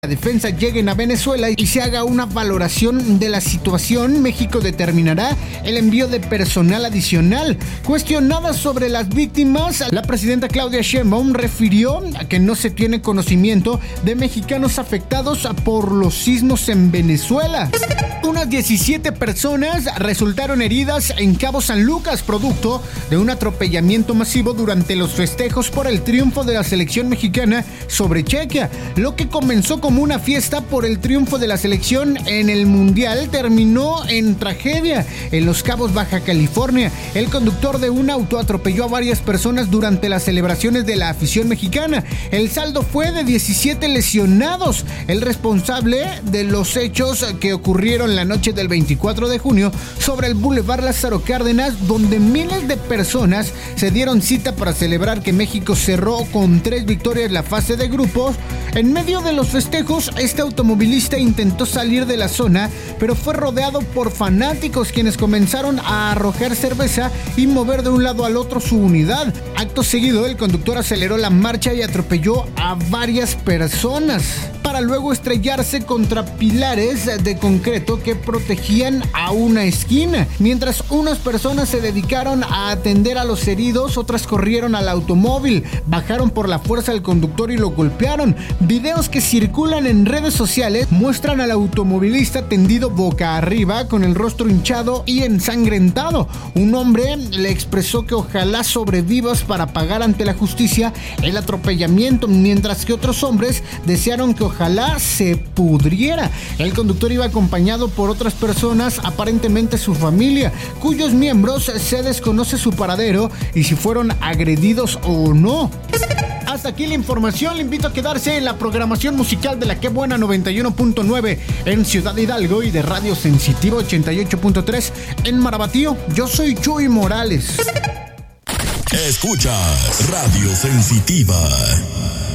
la defensa lleguen a Venezuela y se haga una valoración de la situación, México determinará el envío de personal adicional. Cuestionada sobre las víctimas, la presidenta Claudia Sheinbaum refirió a que no se tiene conocimiento de mexicanos afectados por los sismos en Venezuela. Unas 17 personas resultaron heridas en Cabo San Lucas, producto de un atropellamiento masivo durante los festejos por el triunfo de la selección mexicana sobre Chequia. Lo que comenzó como una fiesta por el triunfo de la selección en el Mundial terminó en tragedia. En Los Cabos, Baja California, el conductor de un auto atropelló a varias personas durante las celebraciones de la afición mexicana. El saldo fue de 17 lesionados. El responsable de los hechos que ocurrieron la noche del 24 de junio sobre el Boulevard Lázaro Cárdenas, donde miles de personas se dieron cita para celebrar que México cerró con 3 victorias la fase de grupos. En medio de los festejos, este automovilista intentó salir de la zona, pero fue rodeado por fanáticos quienes comenzaron a arrojar cerveza y mover de un lado al otro su unidad. Acto seguido, el conductor aceleró la marcha y atropelló a varias personas para luego estrellarse contra pilares de concreto que protegían a una esquina. Mientras unas personas se dedicaron a atender a los heridos, otras corrieron al automóvil, bajaron por la fuerza al conductor y lo golpearon. Videos que circulan en redes sociales muestran al automovilista tendido boca arriba con el rostro hinchado y ensangrentado. Un hombre le expresó que ojalá sobrevivas para pagar ante la justicia el atropellamiento, mientras que otros hombres desearon que ojalá se pudriera. El conductor iba acompañado por otras personas, aparentemente su familia, cuyos miembros se desconoce su paradero y si fueron agredidos o no. Hasta aquí la información. Le invito a quedarse en la programación musical de la Que Buena 91.9 en Ciudad Hidalgo y de Radio Sensitiva 88.3 en Marabatío. Yo soy Chuy Morales. Escuchas Radio Sensitiva.